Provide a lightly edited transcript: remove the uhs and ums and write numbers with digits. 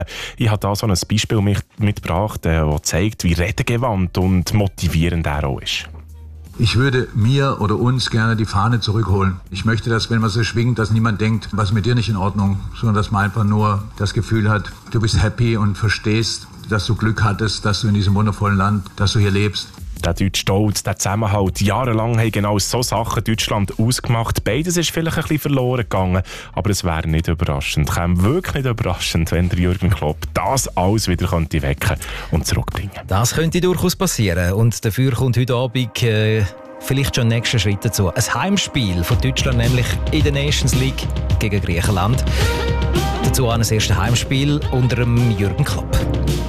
Ich habe da so ein Beispiel mitgebracht, das zeigt, wie redegewandt und motivierend er auch ist. Ich würde mir oder uns gerne die Fahne zurückholen. Ich möchte, dass, wenn man sie schwingt, dass niemand denkt, was ist mit dir nicht in Ordnung, sondern dass man einfach nur das Gefühl hat, du bist happy und verstehst, dass du Glück hattest, dass du in diesem wundervollen Land, dass du hier lebst. Der deutsche Stolz, der Zusammenhalt. Jahrelang haben genau so Sachen Deutschland ausgemacht. Beides ist vielleicht ein bisschen verloren gegangen, aber es wäre nicht überraschend. Käme wirklich nicht überraschend, wenn der Jürgen Klopp das alles wieder könnte wecken und zurückbringen. Das könnte durchaus passieren. Und dafür kommt heute Abend vielleicht schon nächster Schritt dazu. Ein Heimspiel von Deutschland, nämlich in der Nations League gegen Griechenland. Dazu ein erstes Heimspiel unter dem Jürgen Klopp.